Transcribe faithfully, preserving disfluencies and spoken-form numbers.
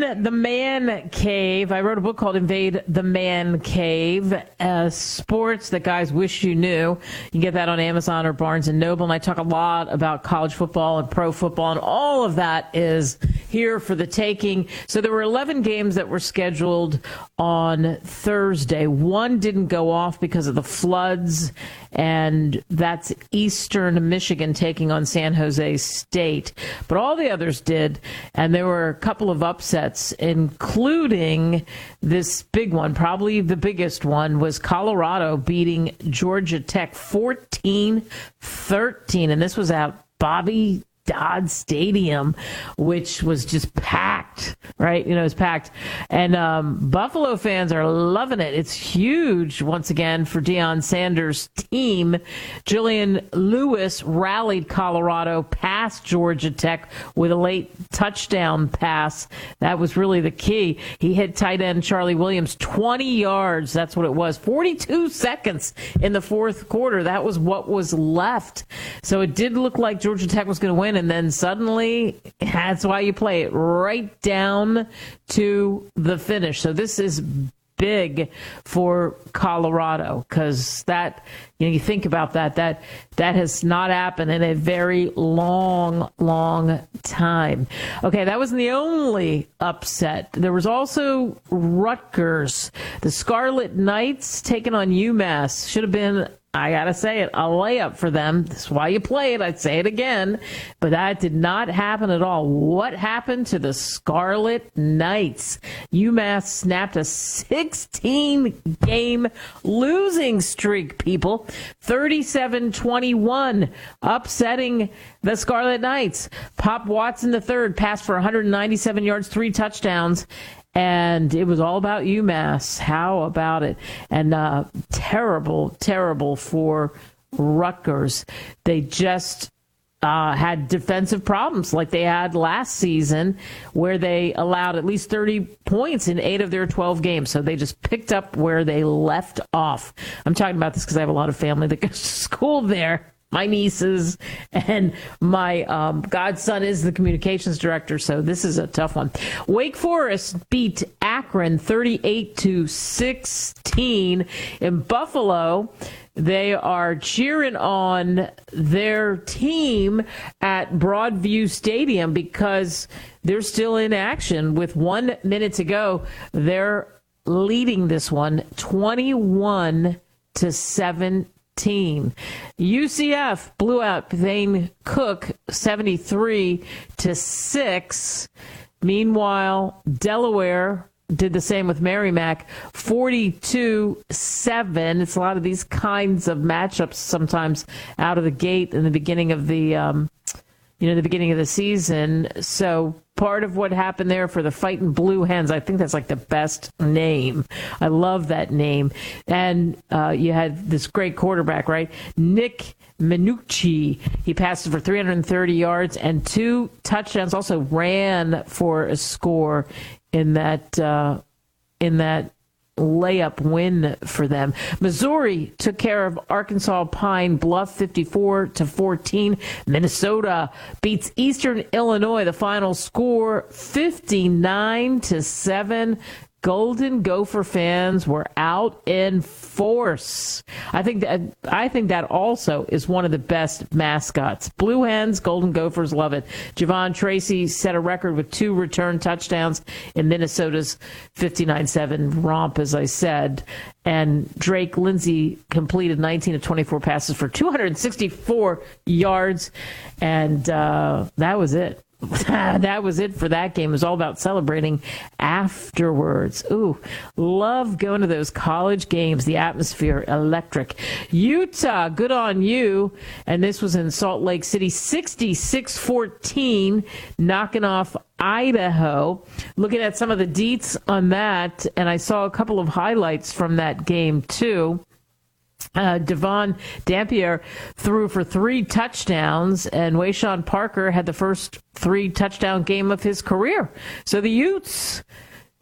the Man Cave. I wrote a book called Invade the Man Cave, uh, sports that guys wish you knew. You can get that on Amazon or Barnes and Noble. And I talk a lot about college football and pro football, and all of that is here for the taking. So there were eleven games that were scheduled on Thursday. One didn't go off because of the floods, and that's Eastern Michigan taking on San Jose State. But all the others did, and there were a couple of upsets, including this big one. Probably the biggest one was Colorado beating Georgia Tech fourteen thirteen, and this was at Bobby Dodd Stadium, which was just packed, right? You know, it's packed. And um, Buffalo fans are loving it. It's huge, once again, for Deion Sanders' team. Julian Lewis rallied Colorado past Georgia Tech with a late touchdown pass. That was really the key. He hit tight end Charlie Williams twenty yards. That's what it was. forty-two seconds in the fourth quarter. That was what was left. So it did look like Georgia Tech was going to win. And then suddenly, that's why you play it right down to the finish. So this is big for Colorado, because that, you know, you think about that, that that has not happened in a very long, long time. Okay, that wasn't the only upset. There was also Rutgers. The Scarlet Knights taking on UMass. Should have been, I got to say it, a layup for them. That's why you play it. I'd say it again. But that did not happen at all. What happened to the Scarlet Knights? UMass snapped a sixteen-game losing streak, people. thirty-seven twenty-one, upsetting the Scarlet Knights. Pop Watson the third passed for one hundred ninety-seven yards, three touchdowns. And it was all about UMass. How about it? And uh, terrible, terrible for Rutgers. They just uh, had defensive problems like they had last season, where they allowed at least thirty points in eight of their twelve games. So they just picked up where they left off. I'm talking about this because I have a lot of family that goes to school there. My nieces, and my um, godson is the communications director, so this is a tough one. Wake Forest beat Akron thirty-eight to sixteen. In Buffalo, they are cheering on their team at Broadview Stadium because they're still in action with one minute to go. They're leading this one twenty-one to seventeen. U C F blew out Thane Cook seventy-three to six. Meanwhile, Delaware did the same with Merrimack, forty-two seven. It's a lot of these kinds of matchups sometimes out of the gate in the beginning of the um, you know, the beginning of the season. So part of what happened there for the Fightin' Blue Hens, I think that's like the best name. I love that name. And uh, you had this great quarterback, right? Nick Minucci. He passed for three hundred thirty yards and two touchdowns. Also ran for a score in that uh, in that layup win for them. Missouri took care of Arkansas Pine Bluff fifty-four to fourteen. Minnesota beats Eastern Illinois. The final score fifty-nine to seven. Golden Gopher fans were out in force. I think that I think that also is one of the best mascots. Blue Hens, Golden Gophers, love it. Javon Tracy set a record with two return touchdowns in Minnesota's fifty-nine seven romp, as I said. And Drake Lindsay completed nineteen of twenty-four passes for two hundred sixty-four yards. And uh, that was it. That was it for that game. It was all about celebrating afterwards. Ooh, love going to those college games. The atmosphere, electric. Utah, good on you. And this was in Salt Lake City, sixty-six fourteen, knocking off Idaho. Looking at some of the deets on that, and I saw a couple of highlights from that game, too. Uh, Devon Dampier threw for three touchdowns, and Wayshawn Parker had the first three touchdown game of his career. So the Utes